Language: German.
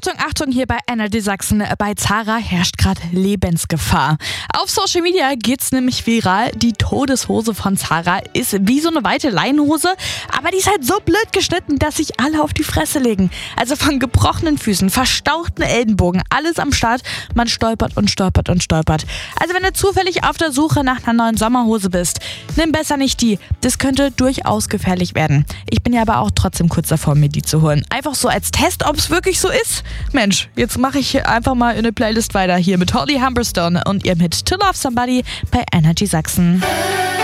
Achtung, Achtung, hier bei Energy Sachsen. Bei Zara herrscht gerade Lebensgefahr. Auf Social Media geht's nämlich viral. Die Todeshose von Zara ist wie so eine weite Leinenhose, aber die ist halt so blöd geschnitten, dass sich alle auf die Fresse legen. Also von gebrochenen Füßen, verstauchten Ellenbogen, alles am Start. Man stolpert und stolpert und stolpert. Also wenn du zufällig auf der Suche nach einer neuen Sommerhose bist, nimm besser nicht die. Das könnte durchaus gefährlich werden. Ich bin ja aber auch trotzdem kurz davor, mir die zu holen. Einfach so als Test, ob es wirklich so ist. Mensch, jetzt mache ich einfach mal in eine Playlist weiter hier mit Holly Humberstone und ihr mit To Love Somebody bei Energy Sachsen.